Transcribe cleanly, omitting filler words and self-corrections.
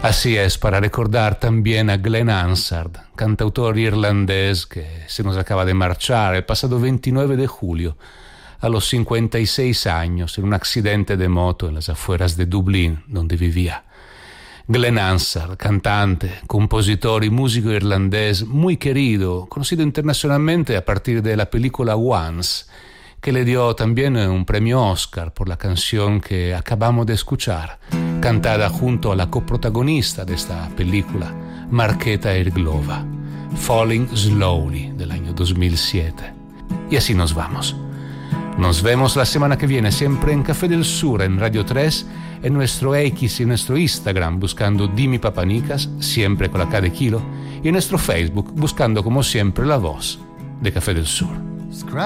Así es, para recordar también a Glenn Hansard, cantautor irlandés que se nos acaba de marchar el pasado 29 de julio, a los 56 años, en un accidente de moto en las afueras de Dublín, donde vivía. Glenn Hansard, cantante, compositor y músico irlandés muy querido, conocido internacionalmente a partir de la película Once, que le dio también un premio Oscar por la canción que acabamos de escuchar, cantada junto a la coprotagonista de esta película, Markéta Irglova, Falling Slowly, del año 2007. Y así nos vamos. Nos vemos la semana que viene, siempre en Café del Sur, en Radio 3, en nuestro X y en nuestro Instagram, buscando Dimi Papanicas, siempre con la K de kilo, y en nuestro Facebook, buscando como siempre la voz de Café del Sur.